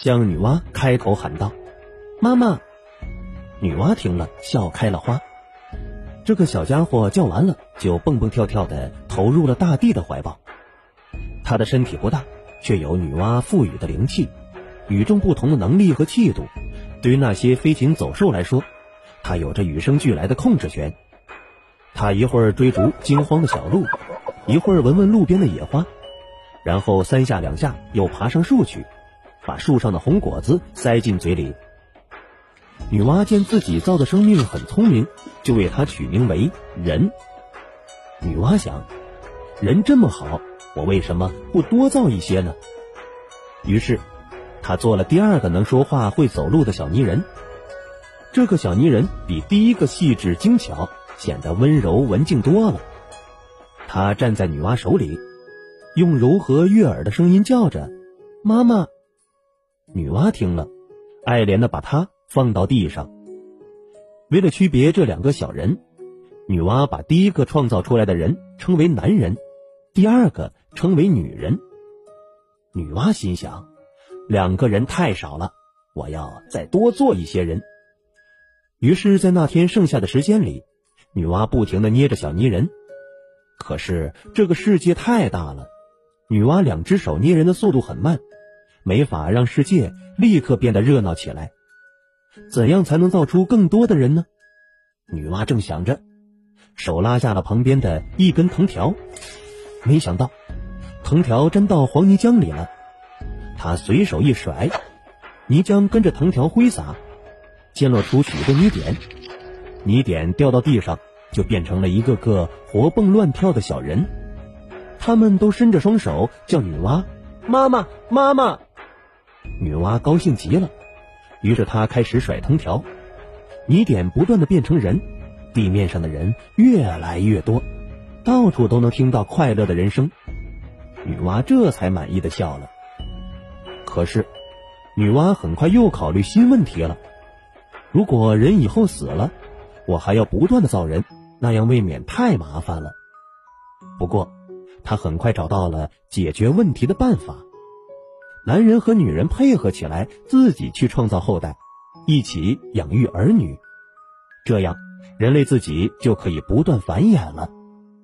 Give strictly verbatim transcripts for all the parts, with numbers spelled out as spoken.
向女娲开口喊道：妈妈！女娲听了笑开了花。这个小家伙叫完了，就蹦蹦跳跳地投入了大地的怀抱。他的身体不大，却有女娲赋予的灵气，与众不同的能力和气度。对于那些飞禽走兽来说，他有着与生俱来的控制权。他一会儿追逐惊慌的小鹿，一会儿闻闻路边的野花，然后三下两下又爬上树去，把树上的红果子塞进嘴里。女娲见自己造的生命很聪明，就为它取名为人。女娲想，人这么好，我为什么不多造一些呢？于是她做了第二个能说话会走路的小泥人。这个小泥人比第一个细致精巧，显得温柔文静多了。他站在女娲手里，用柔和悦耳的声音叫着妈妈。女娲听了，爱怜地把他放到地上。为了区别这两个小人，女娲把第一个创造出来的人称为男人，第二个称为女人。女娲心想，两个人太少了，我要再多做一些人。于是在那天剩下的时间里，女娲不停地捏着小泥人。可是这个世界太大了，女娲两只手捏人的速度很慢，没法让世界立刻变得热闹起来。怎样才能造出更多的人呢？女娲正想着，手拉下了旁边的一根藤条，没想到藤条沾到黄泥浆里了。她随手一甩，泥浆跟着藤条挥洒，溅落出许多泥点，泥点掉到地上，就变成了一个个活蹦乱跳的小人。他们都伸着双手叫女娲妈妈妈妈。女娲高兴极了，于是她开始甩藤条，泥点不断地变成人，地面上的人越来越多，到处都能听到快乐的人声。女娲这才满意地笑了。可是女娲很快又考虑新问题了，如果人以后死了，我还要不断地造人，那样未免太麻烦了。不过她很快找到了解决问题的办法，男人和女人配合起来，自己去创造后代，一起养育儿女，这样人类自己就可以不断繁衍了。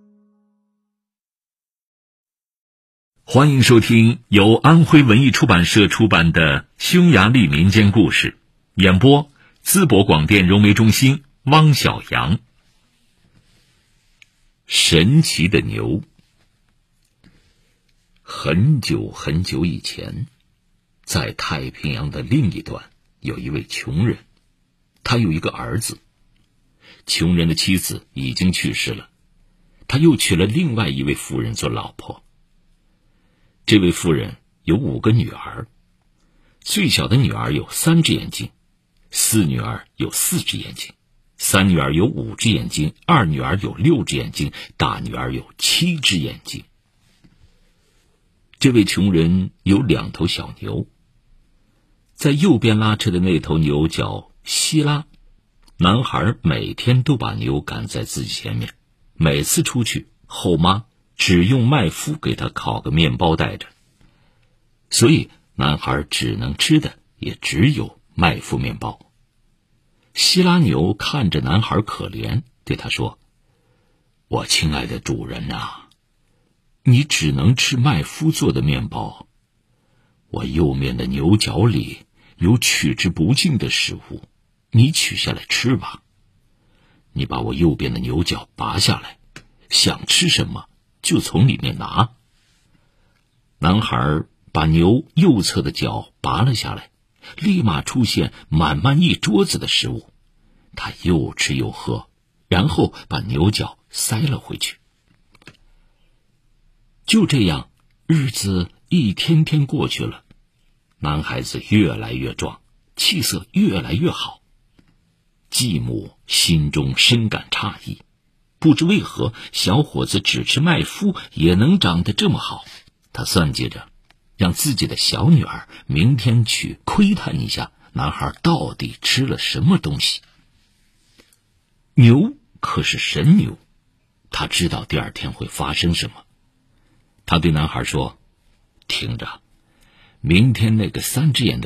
欢迎收听由安徽文艺出版社出版的《匈牙利民间故事》，演播淄博广电融媒中心汪小阳。神奇的牛。很久很久以前，在太平洋的另一端有一位穷人，他有一个儿子。穷人的妻子已经去世了，他又娶了另外一位妇人做老婆。这位妇人有五个女儿，最小的女儿有三只眼睛，四女儿有四只眼睛，三女儿有五只眼睛，二女儿有六只眼睛，大女儿有七只眼睛。这位穷人有两头小牛，在右边拉车的那头牛叫希拉，男孩每天都把牛赶在自己前面，每次出去，后妈只用麦麸给他烤个面包带着，所以男孩只能吃的也只有麦麸面包。希拉牛看着男孩可怜，对他说：我亲爱的主人啊，你只能吃麦麸做的面包，我右面的牛角里有取之不尽的食物，你取下来吃吧。你把我右边的牛角拔下来，想吃什么就从里面拿。男孩把牛右侧的角拔了下来，立马出现满满一桌子的食物，他又吃又喝，然后把牛角塞了回去。就这样，日子一天天过去了，男孩子越来越壮，气色越来越好。继母心中深感诧异，不知为何小伙子只吃麦麸也能长得这么好。他算计着让自己的小女儿明天去窥探一下男孩到底吃了什么东西。牛可是神牛，他知道第二天会发生什么。他对男孩说：听着，明天那个三只眼的